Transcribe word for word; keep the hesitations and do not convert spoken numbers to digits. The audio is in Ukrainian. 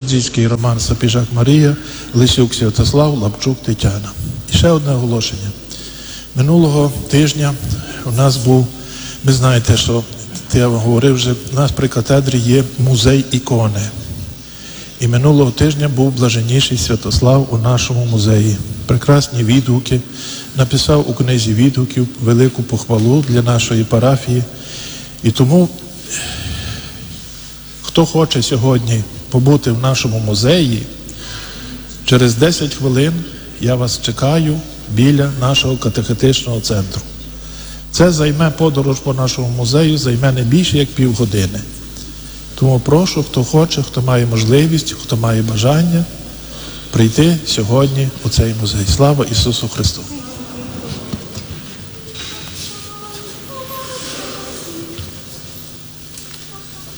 Рудзійський Роман, Сапіжак Марія, Лисюк Святослав, Лапчук Тетяна. І ще одне оголошення. Минулого тижня у нас був, ви знаєте, що я вам говорив вже, у нас при катедрі є музей ікони. І минулого тижня був блаженніший Святослав у нашому музеї. Прекрасні відгуки. Написав у книзі відгуків велику похвалу для нашої парафії. І тому, хто хоче сьогодні побути в нашому музеї, через десять хвилин я вас чекаю біля нашого катехетичного центру. Це займе подорож по нашому музею, займе не більше, як півгодини. Тому прошу, хто хоче, хто має можливість, хто має бажання, прийти сьогодні у цей музей. Слава Ісусу Христу!